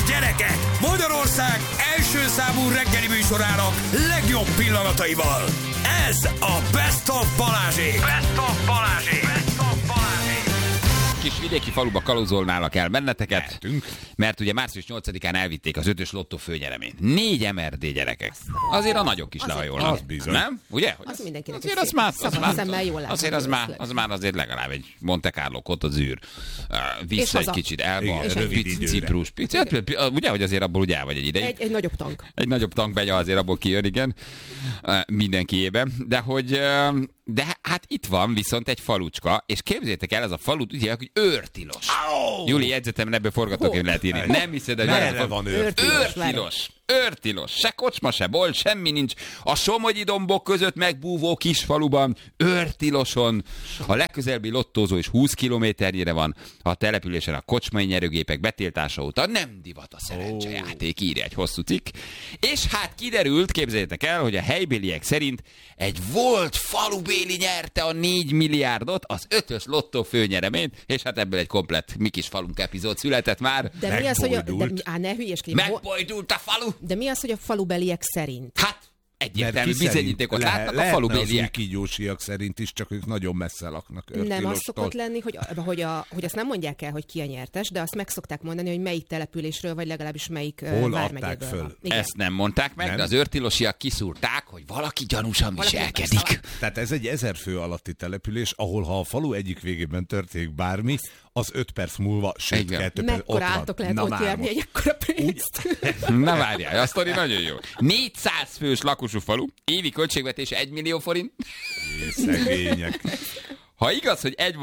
Gyerekek, Magyarország első számú reggeli műsorának legjobb pillanataival. Ez a Best of Balázsék. Best of Balázsék. Best of Balázsék. Kis vidéki faluba kalózolnálak el benneteket, mert ugye március 8-án elvitték az 5-ös lottó főnyereményt. 4 MRD gyerekek. Azért a nagyok is lehajolnak. Az bizony. Nem? Ugye? Az mindenkinek azért az már, azért az már azért legalább egy Monte Carlo Côte d'Azur. Vissza egy kicsit Elba, Ciprus. Ugye, hogy azért abból ugye el vagy egy ideig. Egy nagyobb tank. Egy nagyobb tankbegya azért abból kijön, igen. Mindenkiében. De hát itt van viszont egy falucska, és képzeljétek el, ez a falu, ugye, hogy őrtilos. Júli, jegyzetemben ebből forgatókönyv lehet írni. Nem hiszed, hogy merre van őrtilos. Őrtilos. Se kocsma, se bolt, semmi nincs. A somogyi dombok között megbúvó kisfaluban, őrtiloson. A legközelebbi lottózó is 20 kilométernyire van. A településen a kocsmai nyerőgépek betiltása óta nem divat a szerencsejáték, írja egy hosszú cikk. És hát kiderült, képzeljétek el, hogy a helybéliek szerint egy volt falubéli nyerte a 4 milliárdot, az 5-ös lottó főnyereményt, és hát ebből egy komplett mi kis falunk epizód született már. De mi az, hogy ne hülyeskedj. Megbojdult a falu! De mi az, hogy a falubeliek szerint? Hát, egyértelmű bizonyítékot látnak a falubéliek. Az kígyósiak szerint is, csak ők nagyon messze laknak Nem az szokott lenni, hogy azt nem mondják el, hogy ki a nyertes, de azt meg szokták mondani, hogy melyik településről, vagy legalábbis melyik vármegyéből föl? Ezt nem mondták meg, de az őrtilosiak kiszúrták, hogy valaki gyanúsan viselkedik. Tehát ez egy 1000 fő alatti település, ahol ha a falu egyik végében történik bármi, az 5 perc múlva, sőt 2 perc mekkora átok lehet ott járni egy ekkora pénzt? Na várjál, a sztori nagyon jó. 400 fős lakosú falu, évi költségvetése 1 millió forint. Szegények. Ha igaz, hogy egy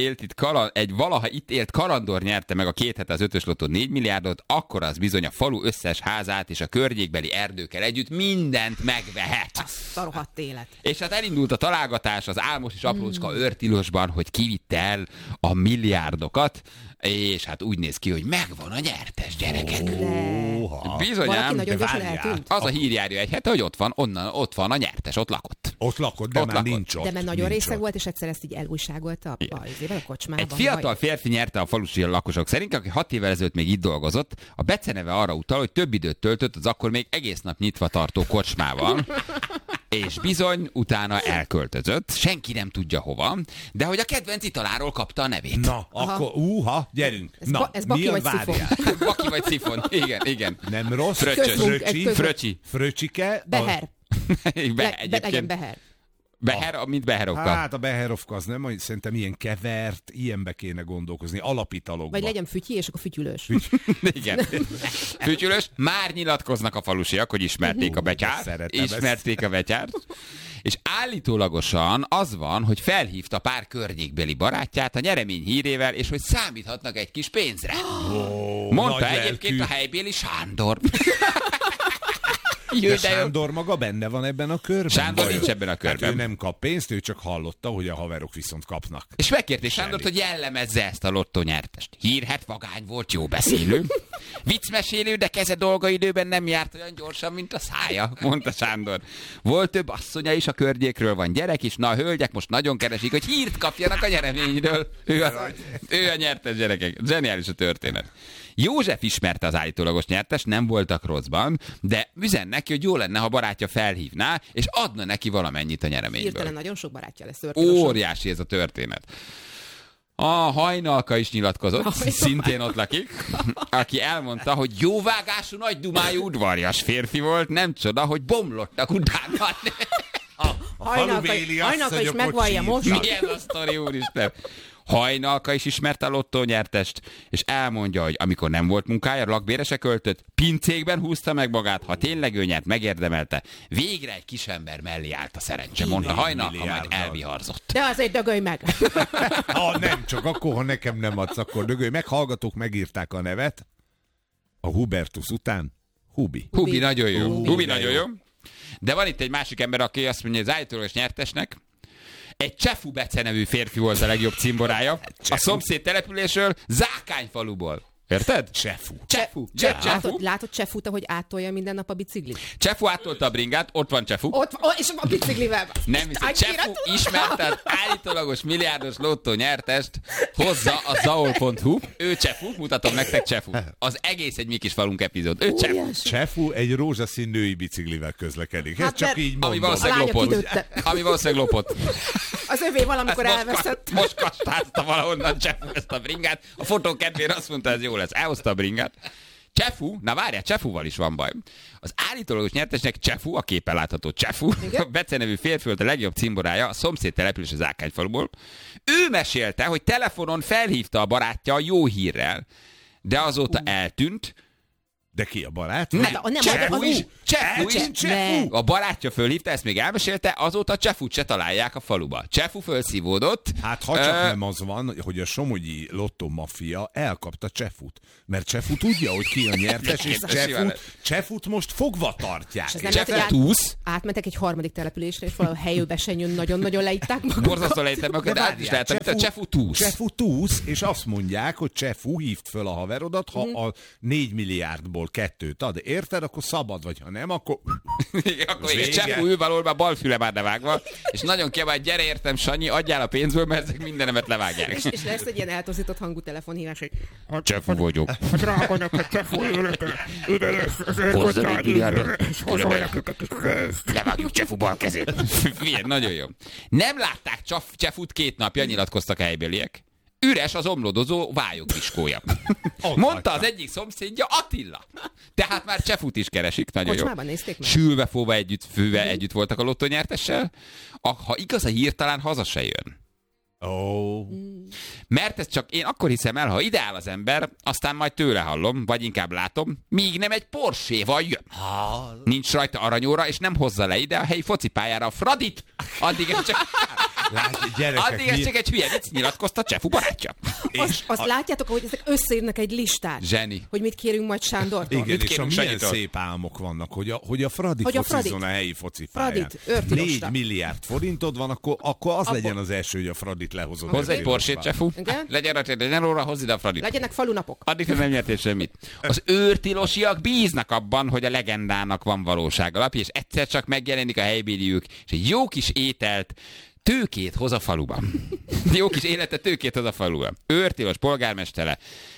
valaha itt élt kalandor nyerte meg a 2 hete az 5-ös lottó 4 milliárdot, akkor az bizony a falu összes házát és a környékbeli erdőkkel együtt mindent megvehet. Azt a rohadt élet. És hát elindult a találgatás az álmos és aprócska őrtilosban, hogy kivitte el a milliárdokat, és hát úgy néz ki, hogy megvan a nyertes, gyerekek. Bizonyám, az a hír járja egy hete, hogy ott van a nyertes, ott lakott. Ott lakott, de már nincs ott. De mert nagyon részeg volt, és egyszer ezt így elújságolta a kocsmában. Egy fiatal férfi nyerte a falusi lakosok szerint, aki 6 évvel ezelőtt még itt dolgozott. A beceneve arra utal, hogy több időt töltött az akkor még egész nap nyitva tartó kocsmával. És bizony, utána elköltözött, senki nem tudja hova, de hogy a kedvenc italáról kapta a nevét. Na, akkor, gyerünk. Ez Baki vagy Szifon. Baki vagy Szifon, igen. Nem rossz. Fröcsike. Beher. Legyen Beher. Beher, mint Beherovka. Hát a Beherovka az nem, szerintem ilyen kevert, ilyenbe kéne gondolkozni, alapítalokba. Vagy legyen fütyi, és akkor fütyülős. Igen. Fütyülős. Már nyilatkoznak a falusiak, hogy ismerték a betyárt. És állítólagosan az van, hogy felhívta pár környékbeli barátját a nyeremény hírével, és hogy számíthatnak egy kis pénzre. Mondta egyébként a helybéli Sándor. De Sándor maga benne van ebben a körben? Sándor nincs ebben a körben. Hát ő nem kap pénzt, ő csak hallotta, hogy a haverok viszont kapnak. És megkérték Sándort, hogy jellemezze ezt a lottonyertest. Hírhet, vagány volt, jó beszélő. Viccmesélő, de keze dolgaidőben nem járt olyan gyorsan, mint a szája, mondta Sándor. Volt több asszonya is a környékről, van gyerek is, na a hölgyek most nagyon keresik, hogy hírt kapjanak a nyereményről. Ő a nyertes, gyerekek. Zseniális a történet. József ismerte az állítólagos nyertest, nem voltak rosszban, de üzen neki, hogy jó lenne, ha barátja felhívná, és adna neki valamennyit a nyereményből. Hirtelen nagyon sok barátja lesz. Óriási ez a történet. A Hajnalka is nyilatkozott, szintén ott lakik, aki elmondta, hogy jóvágású, nagy dumájú udvarjas férfi volt, nem csoda, hogy bomlottak utána. Hajnalka is megvallja most. Milyen a sztori, úristen. Hajnalka is ismerte a lottónyertest, és elmondja, hogy amikor nem volt munkája, lakbérese költött, pincékben húzta meg magát, ha tényleg ő nyert, megérdemelte. Végre egy kisember mellé állt a szerencse, mondta Hajnalka, majd elviharzott. De azért dögölj meg! Nem, csak akkor, ha nekem nem adsz, akkor dögölj meg. Hallgatók megírták a nevet. A Hubertus után Hubi. Hubi nagyon jó. Hubi nagyon jó. De van itt egy másik ember, aki azt mondja, hogy az állítólagos nyertesnek egy Csefu Bece nevű férfi volt a legjobb cimborája. A szomszéd településről, Zákányfaluból. Érted? Csefu. Csefu. Látod Csefut, ahogy áttolja minden nap a biciklit? Csefu áttolta a bringát, ott van Csefu. És a biciklivel. Nem hiszem, Csefu ismertet állítólagos milliárdos lottó nyertest, hozza a zaol.hu. Ő Csefu, mutatom nektek Csefu. Az egész egy mi kis falunk epizód. Ő Csefu. Csefu egy rózsaszín női biciklivel közlekedik. Ez csak így mondom. Ami valószínűleg lopott. Az övé valamikor elveszett. Most kastázta valahonnan Csefu ezt a bringát. A fotó kedvére azt mondta, ez jó lesz. Elhozta a bringát. Csefu, na várjál, Csefuval is van baj. Az állítólagos nyertesnek Csefu, a képen látható Csefu, a Bece nevű férfi volt a legjobb cimborája, a szomszéd település az Ákányfaluból. Ő mesélte, hogy telefonon felhívta a barátja a jó hírrel, de azóta eltűnt. De ki a barát? Csefu is. A barátja fölhívta, ezt még elmesélte, azóta Csefut se találják a faluba. Csefu fölszívódott. Hát ha csak nem az van, hogy a somogyi lottó maffia elkapta Csefut. Mert Csefu tudja, hogy ki a nyertes, és Csefut most fogva tartják. Átmentek egy harmadik településre, és valahol helyőbesenyőn nagyon-nagyon leitták magukat. Borzasztó leitták magukat, de át is lehettem, mint a Csefu túsz. Csefu túsz, és azt mondják, hogy Csefu hívd föl a haverodat, ha a 4 milliárdból 2 ad. Érted? Akkor szabad, vagy ha nem, akkor... akkor és Csefu ül valóban bal füle már levágva, és nagyon kiabál, gyere értem, Sanyi, adjál a pénzből, mert ezek mindenemet levágják. És lesz egy ilyen eltozított hangú telefonhívás, hogy... Csefu vagyok. Drága neked, Csefu, ide lesz az őrkocsáig, és hozolják őket. Levágjuk Csefu bal kezét. Figyelj, nagyon jó. Nem látták Csefut 2 napja, nyilatkoztak a helybéliek. Üres az omlodozó vályogviskója. Mondta az egyik szomszédja, Attila. Tehát már Csefut is keresik, nagyon jó. Sülve fóva főve együtt voltak a lottonyertessel. Ha igaz a hír, talán haza se jön. Mert ezt csak én akkor hiszem el, ha ideál az ember, aztán majd tőle hallom, vagy inkább látom, míg nem egy Porsche-val jön. Nincs rajta aranyóra, és nem hozza le ide a helyi focipályára a Fradit. Addig ez csak egy hülye vicc, nyilatkozta Csefu barátja. Azt látjátok, hogy ezek összeírnak egy listát. Zseni. Hogy mit kérünk majd Sándortól. Igen, és milyen szép álmok vannak, hogy a Fradi focizzon a helyi focipályán. 4 milliárd forintod van, akkor az legyen az első, hogy a Fradit lehozod. Hozz egy Porsét, Csefu. Legyen róla, hozz ide a Fradit. Legyenek falunapok. Addig nem nyertél semmit. Az őrtilosiak bíznak abban, hogy a legendának van valóság alapja, és egyszer csak megjelenik a helybéliük, és egy jó kis ételt, tőkét hoz a faluban. Jó kis életet, tőkét hoz a faluban. Őrtilos polgármestere,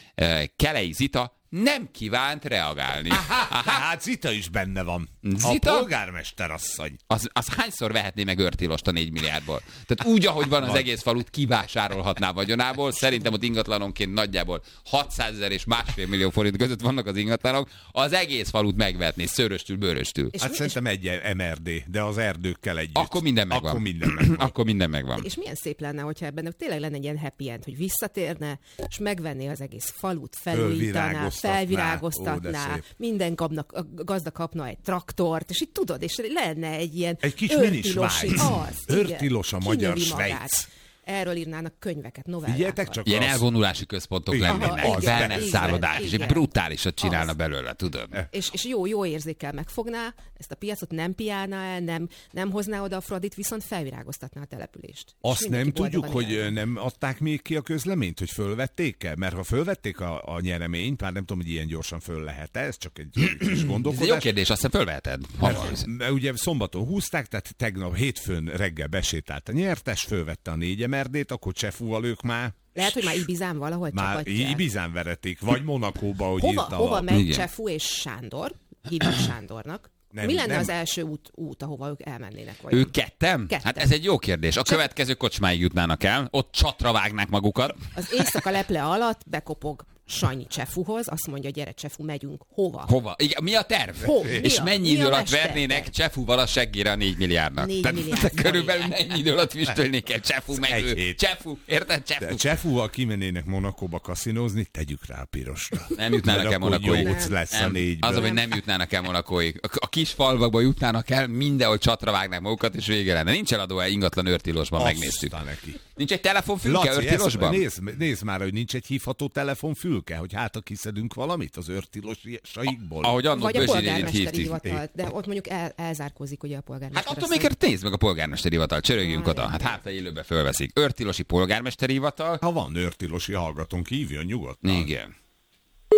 Kelei Zita nem kívánt reagálni. Hát Zita is benne van. Zita? A polgármesterasszony. Az hányszor vehetné meg őrtilost a 4 milliárdból? Tehát úgy, ahogy van az egész falut, kivásárolhatná vagyonából. Szerintem ott ingatlanonként nagyjából 600 000 és 1,5 millió forint között vannak az ingatlanok. Az egész falut megvetné, szőröstül, bőröstül. Hát szerintem egy MRD, de az erdőkkel együtt. Akkor minden megvan. Akkor minden megvan. És milyen szép lenne, hogyha ebben tényleg lenne egy ilyen happy end, hogy visszatérne, és megvenné az egész falut, felújítaná, felvirágoztatná, minden gazda kapna egy traktort, és így tudod, és lenne egy ilyen egy kis mini Svájc. Őrtilos a magyar Svájc. Erről írnának könyveket, novellákat. Figyeljetek csak ilyen elvonulási központok lennének, wellness szállodák, és egy brutálisat csinálna belőle, tudod. És jó érzékkel megfogná, ezt a piacot nem piálná el, nem hozná oda a Fradit, viszont felvirágoztatná a települést. Azt nem tudjuk, hogy nem adták még ki a közleményt, hogy fölvették-e? Mert ha fölvették a nyereményt, már nem tudom, hogy ilyen gyorsan föl lehet-e, ez csak egy kis gondolkodás. Ez jó kérdés, azt fölveheted. Mert ugye szombaton húzták, tehát tegnap hétfőn reggel besétált a nyertes, fölvette a 4 MRD-t, akkor Csefúval ők már... Lehet, hogy már Ibizán valahol csapatják. Már Ibizán veretik, vagy Monakóba, hogy írta. Hova megy Csefu és Sándor? Hívjuk Sándornak. Mi lenne az első út, ahova ők elmennének? Vagy ők ketten? Hát ez egy jó kérdés. A következő kocsmáig jutnának el, ott csatra vágnák magukat. Az éjszaka leple alatt bekopog Sanyi Csefuhoz, azt mondja, gyere Csefu, megyünk. Hova? Igen, mi a terv? És mennyi idő alatt vernének Csefuval a seggére a 4 milliárdnak? 4 milliárd. Körülbelül mennyi idő alatt füstölnék el Csefu meg ő. Csefu, érted? Csefu. Csefuval kimennének Monakóba kaszinózni, tegyük rá a pirosra. Nem jutnának el Monakóig. Lesz a 4-ből. Az, hogy nem jutnának el Monakóig. A kis falvakba jutnának el, mindenhol csatra vágnák magukat, és vége lenne. Nincs eladó ingatlan őrtilosban, megnéztük. Nincs egy telefonfülke őrtilosban? Nézd már, hogy nincs egy hívható telefonfülke, hogy hát kiszedünk valamit az őrtilosaikból. Vagy a polgármesteri hivatal, de ott mondjuk elzárkózik ugye a polgármester. Hát attól még nézd meg a polgármesteri hivatal, csörögjünk oda. Hát ha élőbe fölveszik. Őrtilosi polgármesteri hivatal. Ha van őrtilosi hallgatónk, hívjon nyugodtan. Igen.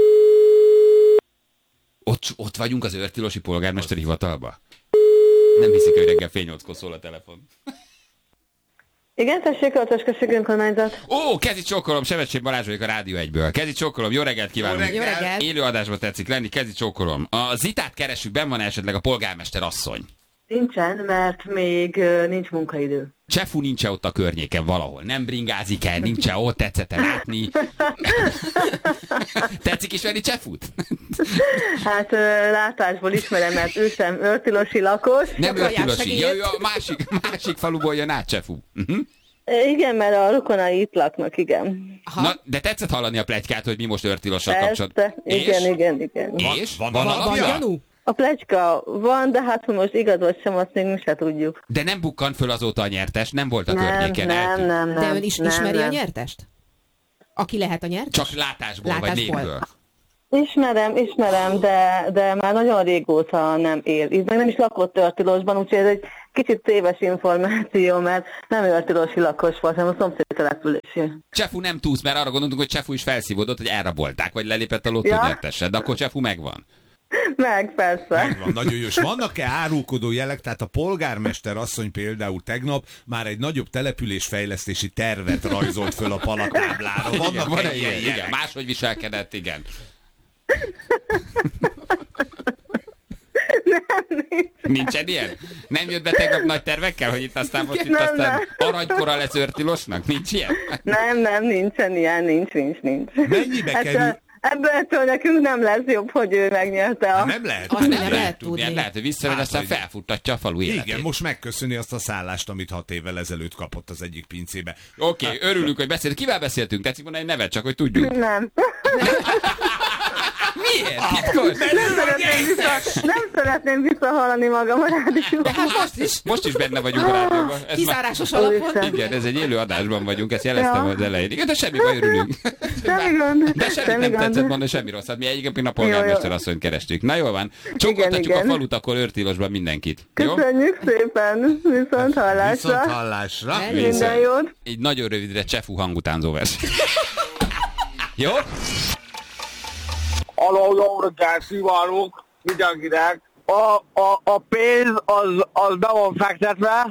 ott vagyunk az Őrtilosi polgármesteri hivatalba? Nem hiszik, hogy reggel fél 8-kor szól a telefon. Igen, tessék, Öltös önkormányzat. Ó, Kezi csókolom, Sevetség Balázs vagyok a Rádió 1-ből. Kezi csókolom, jó reggelt kívánunk. Jó reggelt. Élő adásba tetszik lenni, Kezi csókolom. A Zitát keressük, benn van esetleg a polgármester asszony? Nincsen, mert még nincs munkaidő. Csefu nincs ott a környéken valahol? Nem bringázik el, nincs ott, tetszete látni? Tetszik ismerni Csefut? Hát látásból ismerem, mert ő sem őrtilosi lakos. Nem Őrtilosi, ja, ő a másik faluból jön át Csefu. Igen, mert a rokonai itt laknak, igen. Na, de tetszett hallani a pletykát, hogy mi most Őrtilossal kapcsolatban? Igen. És? Van Van alapja? gyanú? A pletyka van, de hát hogy most igaz vagy sem, azt még mi se tudjuk. De nem bukkant föl azóta a nyertes, nem volt a környéken. Nem. De ön is ismeri a nyertest? Aki lehet a nyertes? Csak látásból, vagy névből. Ismerem, de már nagyon régóta nem él. Így meg nem is lakott Őrtilosban, úgyhogy ez egy kicsit téves információ, mert nem őrtilosi lakos volt, hanem a szomszéd településé. Csefu nem túsz, mert arra gondoltunk, hogy Csefu is felszívódott, hogy elrabolták, vagy lelépett a lottónyertessel, de akkor Csefu megvan. Meg, persze. Megvan, nagyon jó. És vannak-e árulkodó jelek? Tehát a polgármester asszony például tegnap már egy nagyobb településfejlesztési tervet rajzolt föl a palatáblára. Vannak ilyen jelek? Igen, máshogy viselkedett, igen. Nincsen ilyen? Nem jött be tegnap nagy tervekkel, hogy itt aztán most itt aztán aranykora lesz Őrtilosnak? Nincs ilyen? Nem, nincsen ilyen, nincs. Mennyibe kerül? Ebből nekünk nem lesz jobb, hogy ő megnyerte a... Nem lehet. Azt Nem lehet tudni. Lehet, hogy visszamegy, Hát, aztán hogy- felfuttatja a falu életét. Igen, most megköszöni azt a szállást, amit 6 évvel ezelőtt kapott az egyik pincébe. Oké, örülünk, hogy beszéltünk. Kivel beszéltünk? Tetszik mondani egy nevet, csak hogy tudjuk. Nem. Miért? Titkos? Nem szeretném visszahallani magam a rádióban. De hát Most is benne vagyunk a rádióban. Ez kizárásos alapon. igen, ez egy élő adásban vagyunk, ezt jeleztem az elején. Igen, de semmi baj, örülünk. Semmi gond. De semmit nem tetszett mondani, semmi rosszat. Mi egyébként a polgármester asszonyt kerestük. Na jól van. Csonkoltatjuk a Igen. falut, akkor Őrtilosban mindenkit. Jó? Köszönjük szépen. Viszont hallásra. Viszont hallásra. Minden jót. Egy nagyon rövidre Csefu hangutánzó vers. Jó? Jó reggelt kívánok mindenkinek. A pénz az be van fektetve.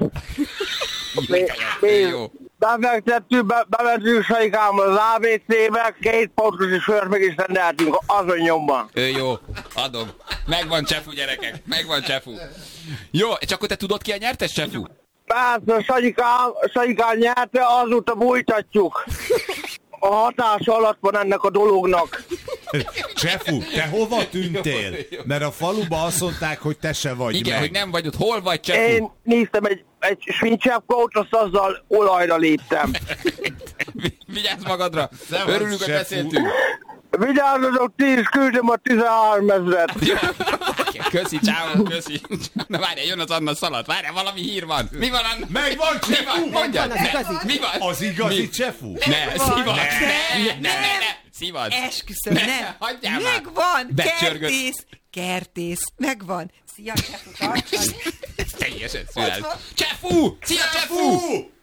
Jó. Befektettük, bementünk Saikámmal az ABC-be, 2 pontos sört meg is rendeltünk azon nyomban. Jó, adom. Megvan Csefu, gyerekek. Megvan Csefu. Jó, és akkor te tudod ki a nyertes, Csefu? Persze, Saikám nyerte, azóta bújtatjuk. A hatása alatt van ennek a dolognak. Csefu, te hova tűntél? Mert a faluba azt mondták, hogy te se vagy Igen, meg. hogy nem vagy ott. Hol vagy, Csefu? Én néztem egy svincsepkót, azt azzal olajra léptem. Vigyázz magadra. Szevasz, Örülünk, hogy Csefu. beszéltünk. Vigyázzatok, ti is küldöm a 13 000-et. Jó. Köszi, ciao, köszi. Na várjál, jön az Anna szalat. Várjál, valami hír van. Mi van, Anna? Megvan, Mi Csefu! van? Mondjad. Megvan az igazi. Mi van? Az igazi Mi? Csefu? Ne, szivad. Ne. Szivad. Esküszöm, Ne, nem. hagyjál már. Megvan, Becsörgött. kertész, megvan. Szia, Csefu, tartsd. Ez teljesen szület. Csefu! Szia, Csefu!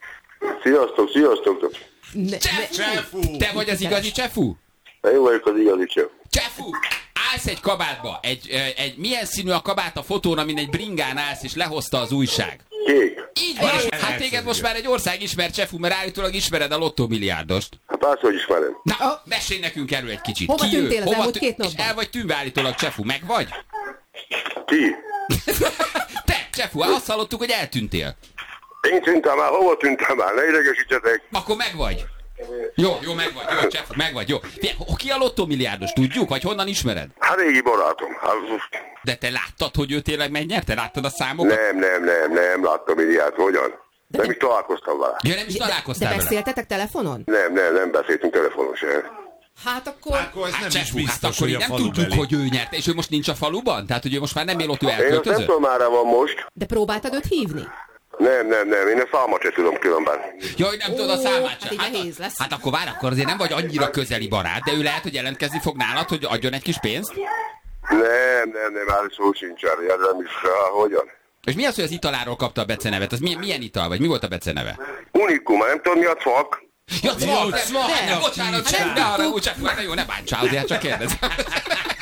Sziasztok! Csefu! Te vagy az igazi Csefu? Én vagyok az igazi csef. Csefu! Állsz egy kabátba. Milyen színű a kabát a fotón, amin egy bringán állsz, és lehozta az újság? Kék. Így van, és hát téged most már egy ország ismer, Csefu, mert állítólag ismered a lottómilliárdost. Hát persze, hogy ismerem. Na, mesélj nekünk erről egy kicsit. Hova Ki ő? tűntél az elmúlt 2 És napban? el vagy tűnve állítólag, Csefu, meg vagy? Ki? Te, Csefu, azt hallottuk, hogy eltűntél. Én tűntem el, hova tűntem el? Ne idegesítsetek. Akkor meg vagy. Jó, megvagy, jó, Csefu, megvagy, jó. Ki a lottómilliárdos, tudjuk, vagy honnan ismered? Hát régi barátom. Hát, De te láttad, hogy ő tényleg megnyerte? Láttad a számokat? nem láttam ilyet, hogyan? Nem is találkoztam vele. Ja, nem is De találkoztál vele. beszéltetek telefonon? Nem beszéltünk telefonon sem. Hát akkor... Akkor ez nem is Csefu, hát biztos, akkor hogy így a nem falu tudjuk, belé. hogy ő nyerte, és ő most nincs a faluban? Tehát, hogy ő most már nem él ott, ő Én azt nem elköltözött? tudom, merre van most. De próbáltad őt hívni? Nem. Én a számot sem tudom különben. Jaj, nem tudod a számát hát sem. így nehéz lesz. Hát akkor várj, akkor azért nem vagy annyira közeli barát, de ő lehet, hogy jelentkezni fog nálad, hogy adjon egy kis pénzt? Nem, már szó sincs erre, nem is rá, hogyan? És mi az, hogy az italáról kapta a becenevet? Az milyen ital, vagy mi volt a beceneve? Unikum, nem tudom mi a cvak. Ja, Cvak! Cvak! Bocsánat, Nem ne arra tudtuk. úgy, csak jó, ne bántsál, azért csak kérdez.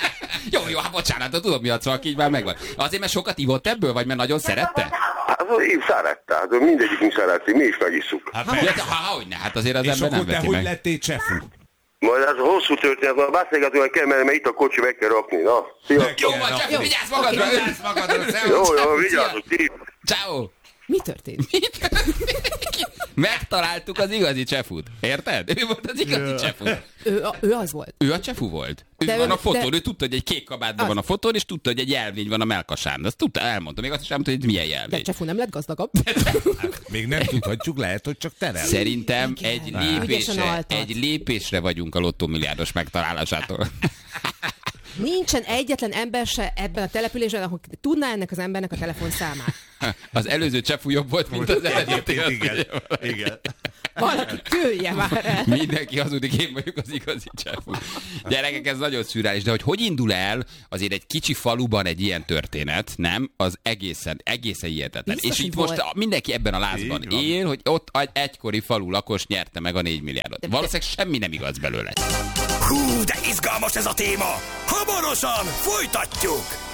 Jó, hát bocsánat, tudom mi a cak, így már megvan. Azért, mert sokat ivott ebből, vagy mert nagyon szerette? Hát én szerette, hát mindegyikünk szereti, mi is megisszuk. Hogyne, hát azért az és ember nem akkor te veti hogy meg. lettél csefu? Majd ez hosszú történet, majd beszélgetünk, kell, mert itt a kocsi meg kell rakni, na. Szia. Jó, van, csak vigyázz magadra! Jó, vigyázzuk, ti. Ciao. Mi történt? Megtaláltuk az igazi csefut. Érted? Ő volt az igazi csefu. Ő az volt. Ő a csefu volt. Ő van a fotón, ő tudta, hogy egy kék kabátban van a fotón, és tudta, hogy egy jelvény van a melkasán. Azt tudta, elmondta. Még azt is elmondta, hogy milyen jelvény. De csefu nem lett gazdagabb. Hát, még nem tudhatjuk, lehet, hogy csak terel. Szerintem egy lépésre vagyunk a lottómilliárdos megtalálásától. Nincsen egyetlen ember se ebben a településben, ahol tudná ennek az embernek a telefonszámát. Az előző csefu jobb volt, mint az eredeti. Igen. Valaki tőlje már el. Mindenki hazudik, én vagyok az igazi csefu. Gyerekek, ez nagyon szürreális, de hogy indul el azért egy kicsi faluban egy ilyen történet, nem? Az egészen hihetetlen. Biztos, és itt volt. most mindenki ebben a lázban él, hogy ott egy egykori falu lakos nyerte meg a 4 milliárdot. Valószínűleg semmi nem igaz belőle. Hú, de izgalmas ez a téma! Hamarosan folytatjuk!